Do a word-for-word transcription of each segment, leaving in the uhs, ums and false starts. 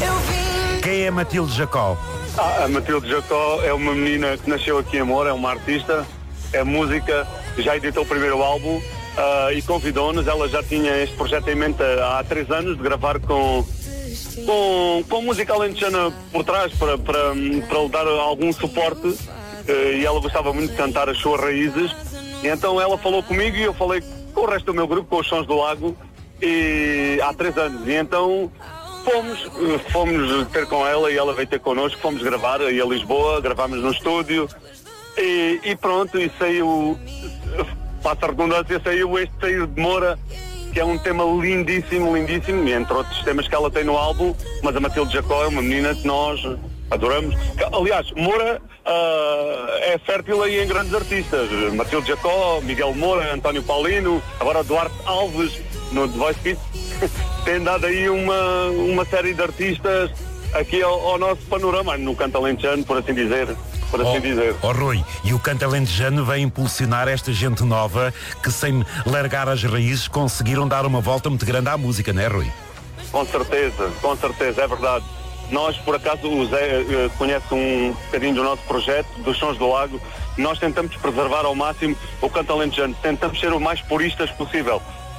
Quem é Matilde Jacó? Ah, a Matilde Jacó é uma menina que nasceu aqui em Moura, é uma artista, é música, já editou o primeiro álbum uh, e convidou-nos. Ela já tinha este projeto em mente há três anos de gravar com, com, com música alentejana por trás para, para, para lhe dar algum suporte uh, e ela gostava muito de cantar as suas raízes. E então ela falou comigo e eu falei com o resto do meu grupo, com os Sons do Lago, e, há três anos. E então fomos, fomos ter com ela e ela veio ter connosco, fomos gravar aí a Lisboa, gravámos no estúdio e, e pronto, e saiu, passa a redundância, saiu este Sair de Moura, que é um tema lindíssimo, lindíssimo, e entre outros temas que ela tem no álbum, mas a Matilde Jacó é uma menina que nós adoramos. Aliás, Moura uh, é fértil aí em grandes artistas, Matilde Jacó, Miguel Moura, António Paulino, agora Duarte Alves no The Voice Kids. Tem dado aí uma, uma série de artistas aqui ao, ao nosso panorama, no canto alentejano, por assim dizer. Por assim oh, dizer. Oh Rui, e o canto alentejano vem impulsionar esta gente nova que, sem largar as raízes, conseguiram dar uma volta muito grande à música, não é, Rui? Com certeza, com certeza, é verdade. Nós, por acaso, o Zé uh, conhece um bocadinho do nosso projeto, dos Sons do Lago. Nós tentamos preservar ao máximo o canto alentejano, tentamos ser o mais puristas possível.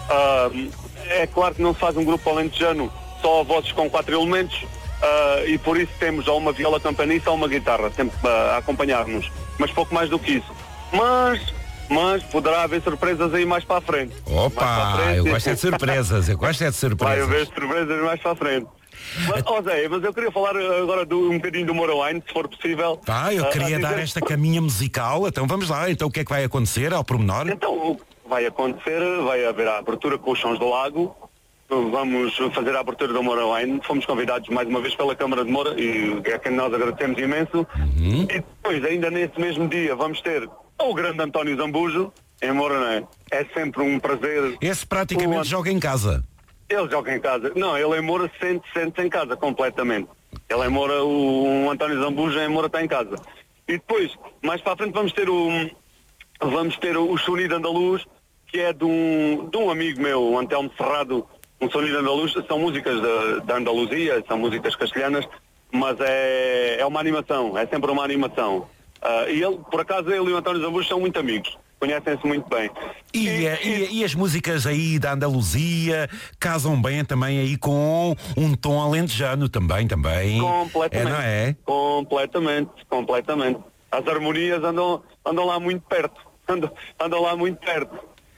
Uh, é claro que não se faz um grupo alentejano só a vozes com quatro elementos uh, e por isso temos ou uma viola campanista ou uma guitarra sempre uh, a acompanhar-nos, mas pouco mais do que isso. Mas, mas poderá haver surpresas aí mais para a frente. Opa, frente, eu gosto é de surpresas, eu gosto é de surpresas. Vai haver surpresas mais para a frente. Mas, oh Zé, mas eu queria falar agora do, um bocadinho do Moura Wine, se for possível. Ah, eu queria uh, dar dizer... esta caminha musical, então vamos lá, então o que é que vai acontecer ao pormenor? Então, o que vai acontecer, vai haver a abertura com os Sons do Lago, vamos fazer a abertura do Moura Wine, fomos convidados mais uma vez pela Câmara de Moura e é a quem nós agradecemos imenso. Uhum. E depois, ainda nesse mesmo dia, vamos ter o grande António Zambujo, em Moura, não é? É sempre um prazer. Esse praticamente o... joga em casa. Ele joga em casa. Não, ele em Moura sente, sente em casa, completamente. Ele em Moura, o, o António Zambujo em Moura está em casa. E depois, mais para a frente, vamos ter o vamos ter o Sonido Andaluz, que é de um, de um amigo meu, o Antelmo Serrado, um Sonido Andaluz. São músicas da, da Andaluzia, são músicas castelhanas, mas é, é uma animação, é sempre uma animação. Uh, e ele, por acaso, ele e o António Zambujo são muito amigos. Conhecem-se muito bem. E, e, e, e as músicas aí da Andaluzia casam bem também aí com um tom alentejano também, também. Completamente. É, não é? Completamente, completamente. As harmonias andam, andam lá muito perto. Andam, andam lá muito perto.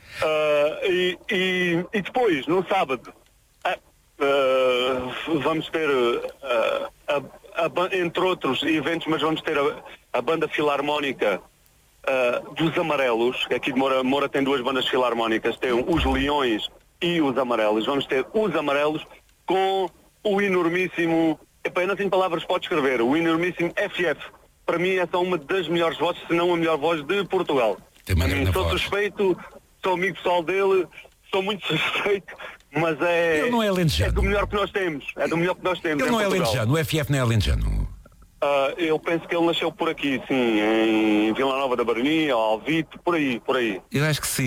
Uh, e, e, e depois, no sábado, uh, uh, vamos ter, uh, a, a, entre outros eventos, mas vamos ter a, a banda filarmónica Uh, dos Amarelos, que aqui de Moura, Moura tem duas bandas filarmónicas, tem os Leões e os Amarelos. Vamos ter os Amarelos com o enormíssimo, epá, eu não tenho palavras para escrever, o enormíssimo F F. Para mim essa é uma das melhores vozes, se não a melhor voz de Portugal. Tem uma grande sou voz. suspeito, sou amigo pessoal dele, sou muito suspeito, mas é, ele não é alentejano. É do melhor que nós temos. É do melhor que nós temos. Ele não é Portugal. alentejano, o F F não é alentejano. Uh, eu penso que ele nasceu por aqui, sim, em Vila Nova da Baronia, Alvite, por aí, por aí. Eu acho que sim.